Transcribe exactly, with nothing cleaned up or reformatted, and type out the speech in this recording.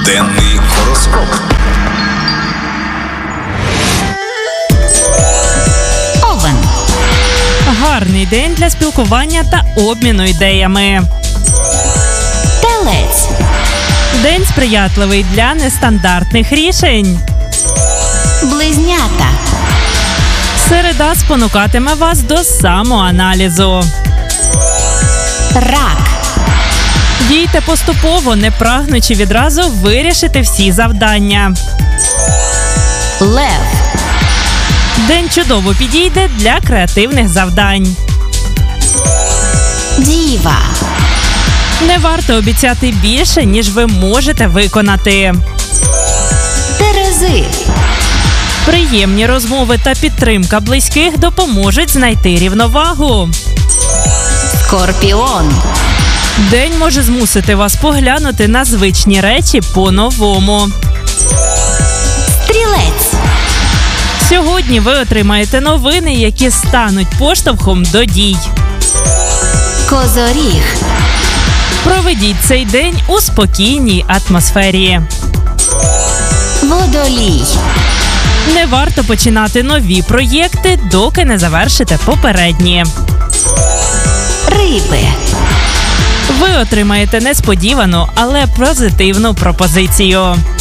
Денний гороскоп. Овен. Гарний день для спілкування та обміну ідеями. Телець. День сприятливий для нестандартних рішень. Близнята. Середа спонукатиме вас до самоаналізу. Рак. Дійте поступово, не прагнучи відразу вирішити всі завдання. Лев. День чудово підійде для креативних завдань. Діва. Не варто обіцяти більше, ніж ви можете виконати. Терези. Приємні розмови та підтримка близьких допоможуть знайти рівновагу. Скорпіон. День може змусити вас поглянути на звичні речі по-новому. Стрілець. Сьогодні ви отримаєте новини, які стануть поштовхом до дій. Козоріг. Проведіть цей день у спокійній атмосфері. Водолій. Не варто починати нові проєкти, доки не завершите попередні. Риби. Ви отримаєте несподівану, але позитивну пропозицію.